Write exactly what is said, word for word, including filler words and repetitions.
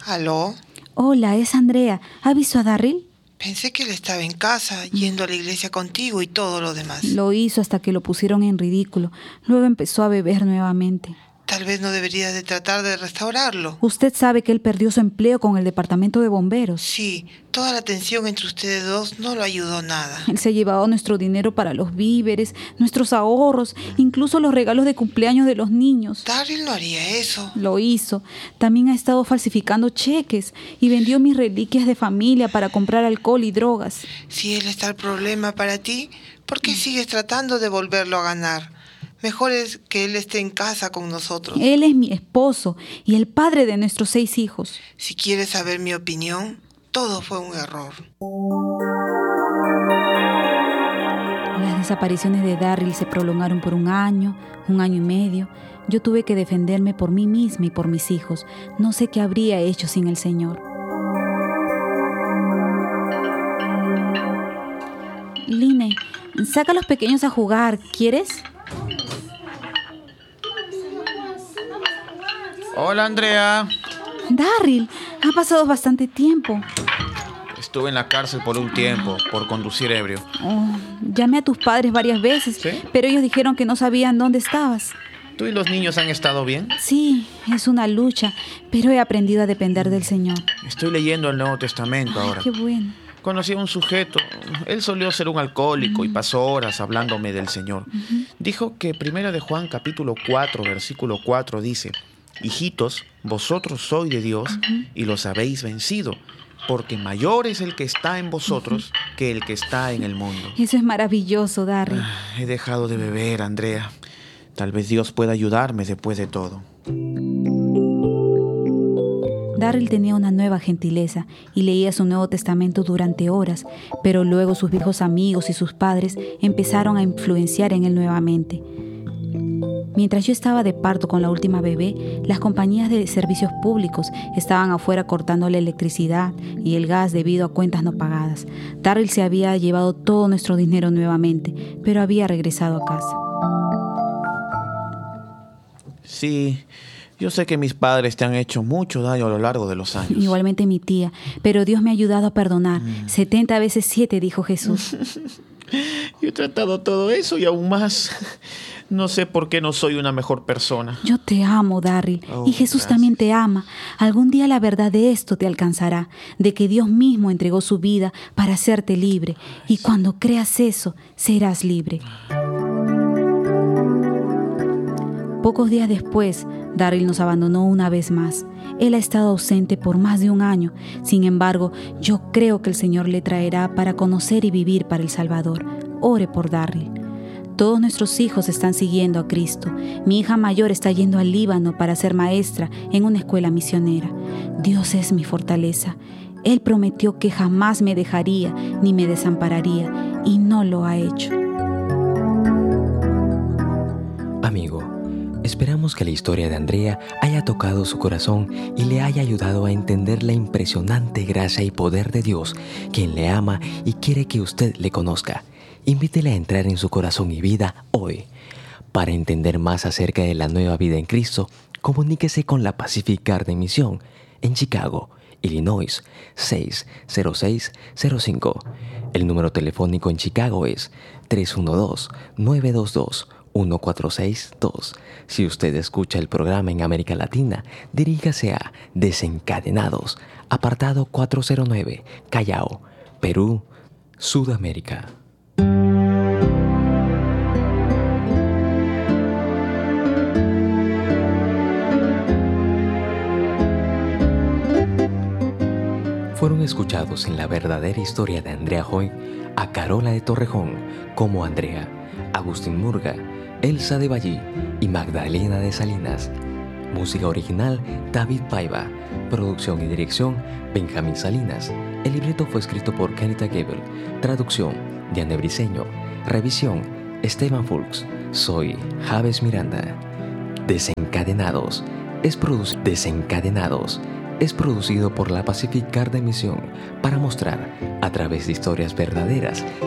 ¿Aló? Hola, es Andrea. ¿Ha visto a Darryl? Pensé que él estaba en casa, yendo a la iglesia contigo y todo lo demás. Lo hizo hasta que lo pusieron en ridículo. Luego empezó a beber nuevamente. Tal vez no deberías de tratar de restaurarlo. Usted sabe que él perdió su empleo con el departamento de bomberos. Sí, toda la tensión entre ustedes dos no lo ayudó nada. Él se ha llevado nuestro dinero para los víveres, nuestros ahorros, incluso los regalos de cumpleaños de los niños. Darryl no haría eso. Lo hizo. También ha estado falsificando cheques y vendió mis reliquias de familia para comprar alcohol y drogas. Si él está el problema para ti, ¿por qué sigues tratando de volverlo a ganar? Mejor es que él esté en casa con nosotros. Él es mi esposo y el padre de nuestros seis hijos. Si quieres saber mi opinión, todo fue un error. Las desapariciones de Darryl se prolongaron por un año, un año y medio. Yo tuve que defenderme por mí misma y por mis hijos. No sé qué habría hecho sin el Señor. Line, saca a los pequeños a jugar. ¿Quieres? Hola, Andrea. Darryl, ha pasado bastante tiempo. Estuve en la cárcel por un tiempo, por conducir ebrio. Oh, llamé a tus padres varias veces, ¿Sí? pero ellos dijeron que no sabían dónde estabas. ¿Tú y los niños han estado bien? Sí, es una lucha, pero he aprendido a depender del Señor. Estoy leyendo el Nuevo Testamento Ay, ahora. qué bueno. Conocí a un sujeto. Él solía ser un alcohólico y pasó horas hablándome del Señor. Uh-huh. Dijo que Primera de Juan capítulo cuatro, versículo cuatro dice: hijitos, vosotros sois de Dios uh-huh. y los habéis vencido, porque mayor es el que está en vosotros uh-huh. que el que está en el mundo. Eso es maravilloso, Darryl. Ah, he dejado de beber, Andrea. Tal vez Dios pueda ayudarme después de todo. Darryl tenía una nueva gentileza y leía su Nuevo Testamento durante horas, pero luego sus viejos amigos y sus padres empezaron a influenciar en él nuevamente. Mientras yo estaba de parto con la última bebé, las compañías de servicios públicos estaban afuera cortando la electricidad y el gas debido a cuentas no pagadas. Darryl se había llevado todo nuestro dinero nuevamente, pero había regresado a casa. Sí, yo sé que mis padres te han hecho mucho daño a lo largo de los años. Igualmente mi tía, pero Dios me ha ayudado a perdonar. Mm. setenta veces siete, dijo Jesús. Yo he tratado todo eso y aún más. No sé por qué no soy una mejor persona. Yo te amo, Darryl, oh, y Jesús gracias. También te ama. Algún día la verdad de esto te alcanzará, de que Dios mismo entregó su vida para hacerte libre. Y cuando creas eso, serás libre. Pocos días después, Darryl nos abandonó una vez más. Él ha estado ausente por más de un año. Sin embargo, yo creo que el Señor le traerá para conocer y vivir para el Salvador. Ore por Darryl. Todos nuestros hijos están siguiendo a Cristo. Mi hija mayor está yendo al Líbano para ser maestra en una escuela misionera. Dios es mi fortaleza. Él prometió que jamás me dejaría ni me desampararía, y no lo ha hecho. Amigo, esperamos que la historia de Andrea haya tocado su corazón y le haya ayudado a entender la impresionante gracia y poder de Dios, quien le ama y quiere que usted le conozca. Invítele a entrar en su corazón y vida hoy. Para entender más acerca de la nueva vida en Cristo, comuníquese con la Pacific Garden Misión en Chicago, Illinois, seis cero seis cero cinco. El número telefónico en Chicago es tres uno dos, nueve dos dos, uno cuatro seis dos. Si usted escucha el programa en América Latina, diríjase a Desencadenados, apartado cuatrocientos nueve, Callao, Perú, Sudamérica. Fueron escuchados en la verdadera historia de Andrea Hoy a Carola de Torrejón como Andrea, Agustín Murga, Elsa de Ballí y Magdalena de Salinas. Música original David Paiva. Producción y dirección Benjamín Salinas. El libreto fue escrito por Kenita Gable. Traducción Diane Briceño. Revisión Esteban Fulks. Soy Javes Miranda. Desencadenados es, produ- Desencadenados es producido por la Pacific Garden Misión para mostrar, a través de historias verdaderas,